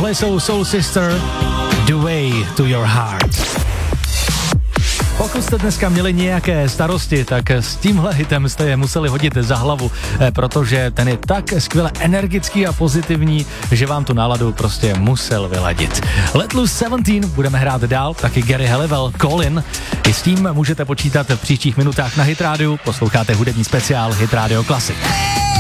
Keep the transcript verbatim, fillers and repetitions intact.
Tohle jsou Soul Sister, The Way to Your Heart. Pokud jste dneska měli nějaké starosti, tak s tímhle hitem jste je museli hodit za hlavu, protože ten je tak skvěle energický a pozitivní, že vám tu náladu prostě musel vyladit. Let Loose sedmnáct budeme hrát dál, taky Gary Halliwell, Colin. I s tím můžete počítat v příštích minutách na Hit Radio. Posloucháte hudební speciál Hit Radio Classic.